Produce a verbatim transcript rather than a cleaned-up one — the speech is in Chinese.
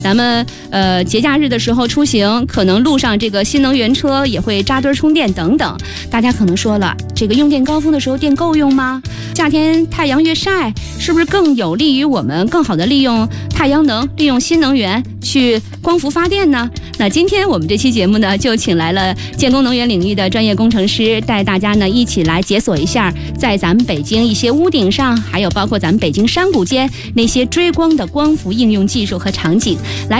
咱们呃节假日的时候出行，可能路上这个新能源车也会扎堆充电等等。大家可能说了，这个用电高峰的时候电够用吗？夏天太阳越晒，是不是更有利于我们更好的利用太阳能，利用新能源去光伏发电呢？那今天我们这期节目呢，就请来了建工能源领域的专业工程师，带大家呢一起来解锁一下，在咱们北京一些屋顶上，还有包括咱们北京山谷间那些追光的光伏应用技术和场景。来